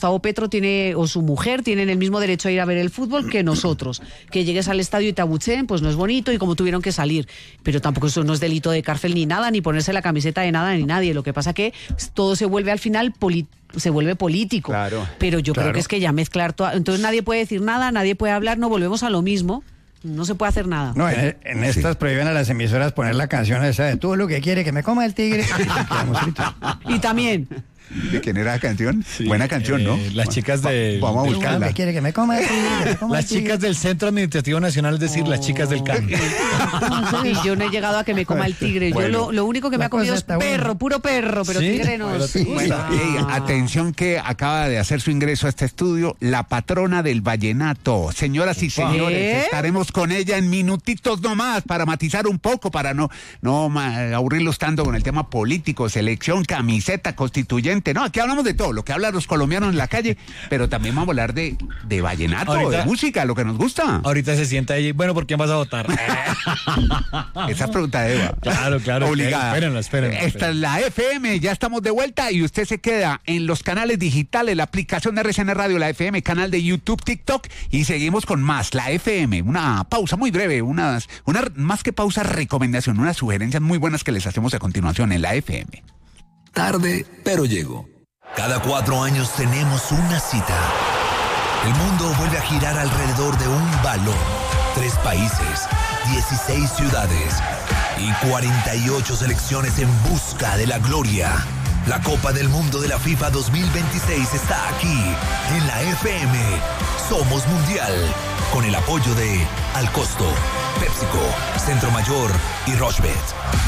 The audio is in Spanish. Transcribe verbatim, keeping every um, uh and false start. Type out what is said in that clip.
Gustavo Petro tiene, o su mujer, tienen el mismo derecho a ir a ver el fútbol que nosotros. Que llegues al estadio y te abucheen, pues no es bonito y como tuvieron que salir. Pero tampoco eso no es delito de cárcel ni nada, ni ponerse la camiseta de nada ni nadie. Lo que pasa que todo se vuelve al final político. Se vuelve político, claro, pero yo claro. creo que es que ya mezclar todo, entonces nadie puede decir nada, nadie puede hablar, no volvemos a lo mismo, no se puede hacer nada. No, en, en estas sí. prohíben a las emisoras poner la canción esa de tú lo que quiere que me coma el tigre. Y también ¿de quién era la canción? Sí, Buena canción, ¿no? Eh, las chicas de... Va, vamos a buscarla. Que quiere que me coma el tigre, que me coma las el tigre. Chicas del Centro Administrativo Nacional, es decir, oh. las chicas del campo. Y yo no he llegado a que me coma el tigre. Bueno, yo lo, lo único que me ha comido es perro, buena. puro perro, pero ¿sí? tigre no. Sí. Bueno, hey, atención que acaba de hacer su ingreso a este estudio, la patrona del vallenato. Señoras y señores, ¿Eh? estaremos con ella en minutitos nomás para matizar un poco, para no, no aburrirlos tanto con el tema político, selección, camiseta, constituyente. No, aquí hablamos de todo, lo que hablan los colombianos en la calle, pero también vamos a hablar de, de vallenato, ahorita, de música, lo que nos gusta. Ahorita se sienta ella y, bueno, ¿por quién vas a votar? Esa pregunta de Eva. Claro, claro. Obligada. Espérenlo, espérenlo. Esta es la F M, ya estamos de vuelta y usted se queda en los canales digitales, la aplicación de R C N Radio, la F M, canal de YouTube, TikTok, y seguimos con más, la F M. Una pausa muy breve, unas, una más que pausa, recomendación, unas sugerencias muy buenas que les hacemos a continuación en la F M. Tarde, pero llego. Cada cuatro años tenemos una cita. El mundo vuelve a girar alrededor de un balón. Tres países, dieciséis ciudades y cuarenta y ocho selecciones en busca de la gloria. La Copa del Mundo de la FIFA dos mil veintiséis está aquí, en la F M. Somos Mundial, con el apoyo de Al Costo, PepsiCo, Centro Mayor y Rochebet.